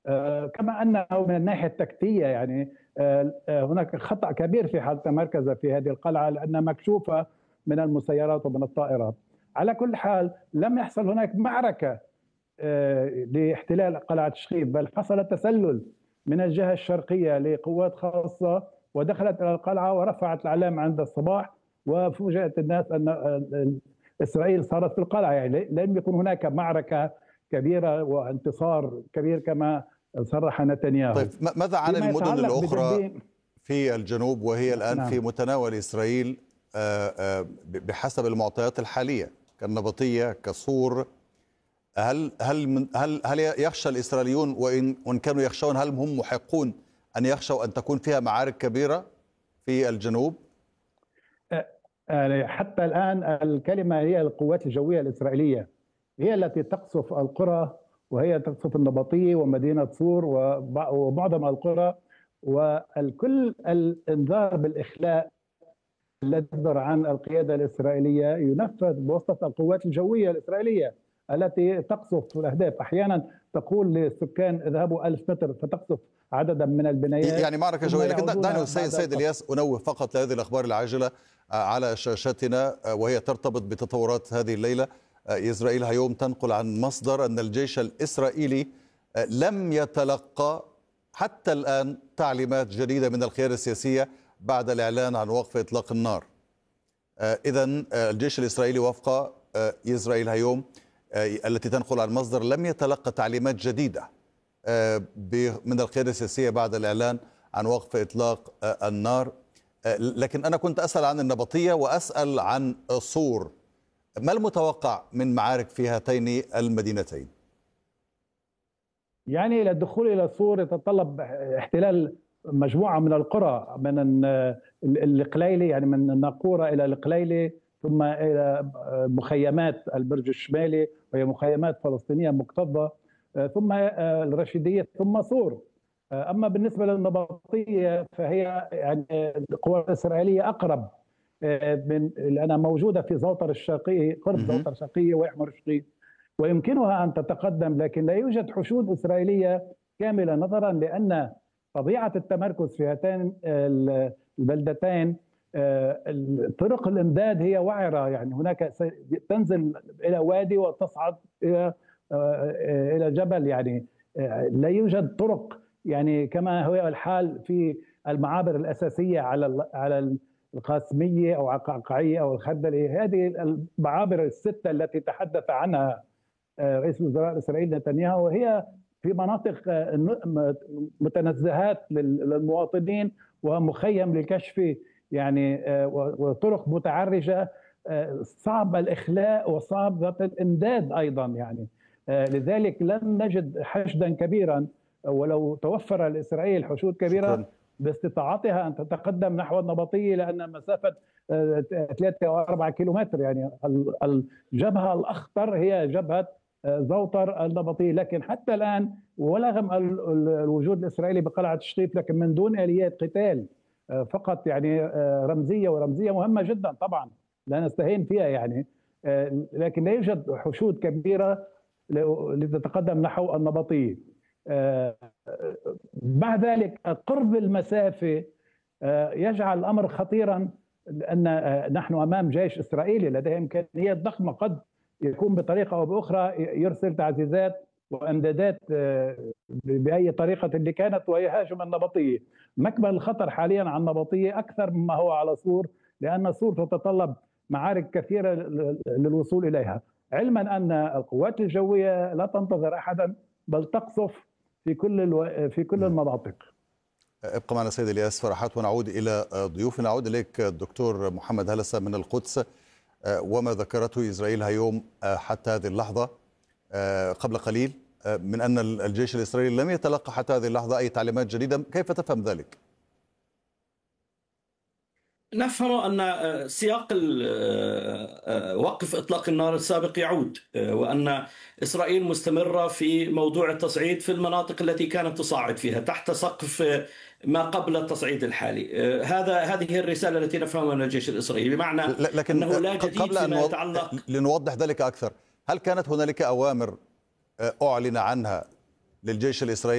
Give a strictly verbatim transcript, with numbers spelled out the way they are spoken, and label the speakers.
Speaker 1: كما أنه من الناحية التكتيكية يعني هناك خطأ كبير في حال تمركز في هذه القلعة لأنها مكشوفة من المسيرات ومن الطائرات. على كل حال لم يحصل هناك معركة لاحتلال قلعة شخيف، بل حصل تسلل من الجهة الشرقية لقوات خاصة ودخلت إلى القلعة ورفعت العلام عند الصباح، وفوجئت الناس أن إسرائيل صارت في القلعة. يعني لم يكن هناك معركة كبيرة وانتصار كبير كما صرح نتنياهو.
Speaker 2: طيب ماذا عن المدن الأخرى في الجنوب وهي الآن نعم. في متناول إسرائيل بحسب المعطيات الحالية كالنبطية كصور؟ هل هل هل هل يخشى الإسرائيليون وإن وإن كانوا يخشون، هل هم محقون أن يخشوا أن تكون فيها معارك كبيرة في الجنوب؟
Speaker 1: حتى الآن الكلمة هي القوات الجوية الإسرائيلية هي التي تقصف القرى، وهي تقصف النبطية ومدينة صور ومعظم القرى، والكل الانذار بالإخلاء الذي يصدر عن القيادة الإسرائيلية ينفذ بواسطة القوات الجوية الإسرائيلية التي تقصف الأهداف. أحيانا تقول للسكان اذهبوا ألف متر فتقصف عددا من البنايات،
Speaker 2: يعني معركة جوية. لكن دعني السيد سيد الياس أنوه فقط لهذه الأخبار العاجلة على شاشتنا وهي ترتبط بتطورات هذه الليلة. إسرائيل هيوم تنقل عن مصدر أن الجيش الإسرائيلي لم يتلقى حتى الآن تعليمات جديدة من القيادة السياسية بعد الإعلان عن وقف إطلاق النار. إذن الجيش الإسرائيلي وفق إسرائيل هيوم التي تنقل عن مصدر لم يتلقى تعليمات جديدة من القيادة السياسية بعد الإعلان عن وقف إطلاق النار. لكن أنا كنت أسأل عن النبطية وأسأل عن صور. ما المتوقع من معارك في هاتين المدينتين؟
Speaker 1: يعني الدخول إلى صور يتطلب احتلال مجموعة من القرى من القليلي، يعني من الناقورة إلى القليلي، ثم إلى مخيمات البرج الشمالي وهي مخيمات فلسطينية مكتظة، ثم الرشيدية، ثم صور. أما بالنسبة للنبطية فهي يعني القوات الإسرائيلية أقرب من لأنها موجودة في زوطر الشرقية، قرب زوطر الشرقية ويحمر الشقيق، ويمكنها أن تتقدم، لكن لا يوجد حشود إسرائيلية كاملة نظرا لأن طبيعة التمركز في هاتين البلدتين. طرق الإمداد هي وعرة، يعني هناك تنزل إلى وادي وتصعد إلى إلى جبل، يعني لا يوجد طرق يعني كما هو الحال في المعابر الأساسية على على القاسمية أو القعقاعية أو الخردلية. هذه المعابر الستة التي تحدث عنها رئيس الوزراء الإسرائيلي نتنياهو وهي في مناطق متنزهات للمواطنين ومخيم للكشف، يعني وطرق متعرجة صعب الإخلاء وصعب الإمداد أيضا. يعني لذلك لن نجد حشدا كبيرا، ولو توفر لإسرائيل حشود كبيرة شكرا. باستطاعتها أن تتقدم نحو النبطية، لأن مسافة ثلاثة أو أربعة كيلومتر، يعني الجبهة الأخطر هي جبهة زوطر النبطية. لكن حتى الآن ورغم الوجود الإسرائيلي بقلعة شطيف لكن من دون آليات قتال، فقط يعني رمزية، ورمزية مهمة جدا طبعا لا نستهين فيها يعني، لكن لا يوجد حشود كبيرة لتتقدم نحو النبطية. مع ذلك قرب المسافة يجعل الأمر خطيرا، لأن نحن أمام جيش إسرائيلي لديه إمكانيات ضخمة، قد يكون بطريقة أو بأخرى يرسل تعزيزات وامدادات باي طريقه اللي كانت ويهاجم النبطيه. مكمن الخطر حاليا على النبطيه اكثر مما هو على صور، لان صور تتطلب معارك كثيره للوصول اليها، علما ان القوات الجويه لا تنتظر احدا بل تقصف في كل الو... في كل المناطق.
Speaker 2: ابقى معنا سيد الياس فرحات ونعود الى ضيوفنا. نعود اليك الدكتور محمد هلسة من القدس، وما ذكرته اسرائيل هيوم حتى هذه اللحظه قبل قليل من أن الجيش الإسرائيلي لم يتلقى حتى هذه اللحظة أي تعليمات جديدة، كيف تفهم ذلك؟
Speaker 3: نفهم أن سياق وقف إطلاق النار السابق يعود، وأن إسرائيل مستمرة في موضوع التصعيد في المناطق التي كانت تصعد فيها تحت سقف ما قبل التصعيد الحالي. هذا هذه الرسالة التي نفهمها من الجيش الإسرائيلي، بمعنى
Speaker 2: لكن
Speaker 3: أنه لا جديد
Speaker 2: قبل
Speaker 3: فيما
Speaker 2: أن
Speaker 3: يتعلق.
Speaker 2: لنوضح ذلك أكثر، هل كانت هنالك أوامر أعلن عنها للجيش الإسرائيلي